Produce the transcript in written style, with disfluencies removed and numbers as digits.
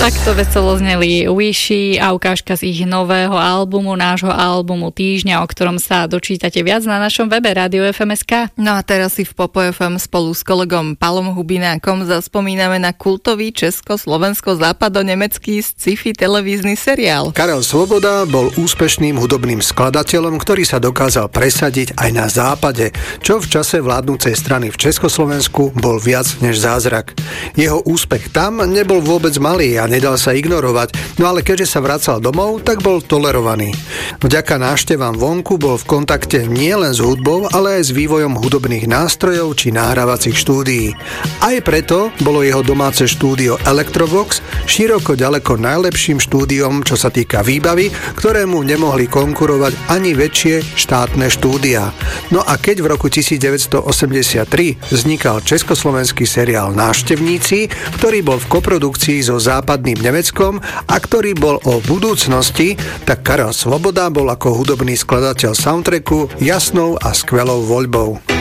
Takto veselo zneli Wishi a ukážka z ich nového albumu, nášho albumu Týždňa, o ktorom sa dočítate viac na našom webe Radio FM.sk. No a teraz si v Popo FM spolu s kolegom Palom Hubinákom zaspomíname na kultový česko-slovensko-západo-nemecký sci-fi televízny seriál. Karel Svoboda bol úspešným hudobným skladateľom, ktorý sa dokázal presadiť aj na západe, čo v čase vládnucej strany v Československu bol viac než zázrak. Jeho úspech tam nebol vôbec malý a nedal sa ignorovať, no ale keďže sa vracal domov, tak bol tolerovaný. Vďaka návštevám vonku bol v kontakte nielen s hudbou, ale aj s vývojom hudobných nástrojov či nahrávacích štúdií. Aj preto bolo jeho domáce štúdio Electrovox široko ďaleko najlepším štúdiom, čo sa týka výbavy, ktorému nemohli konkurovať ani väčšie štátne štúdia. No a keď v roku 1983 vznikal československý seriál Návštevníci, ktorý bol v koprodukcii so západným Nemeckom a ktorý bol o budúcnosti, tak Karel Svoboda bol ako hudobný skladateľ soundtracku jasnou a skvelou voľbou.